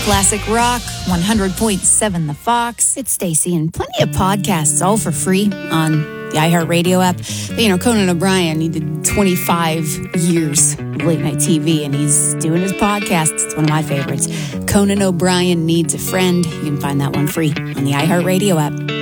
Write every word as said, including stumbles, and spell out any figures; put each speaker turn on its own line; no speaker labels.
Classic Rock, one hundred point seven The Fox. It's Stacey, and plenty of podcasts all for free on the iHeartRadio app. But, you know, Conan O'Brien, he did twenty-five years of late night T V, and he's doing his podcast. It's one of my favorites. Conan O'Brien Needs a Friend. You can find that one free on the iHeartRadio app.